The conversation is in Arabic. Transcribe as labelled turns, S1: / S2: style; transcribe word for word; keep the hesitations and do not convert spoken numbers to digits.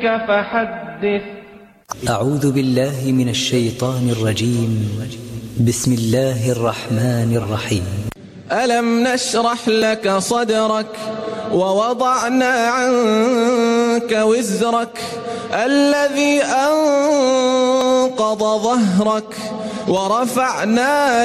S1: فحدث.
S2: أعوذ بالله من الشيطان الرجيم. بسم الله الرحمن الرحيم.
S3: ألم نشرح لك صدرك ووضعنا عنك وزرك الذي أنقض ظهرك ورفعنا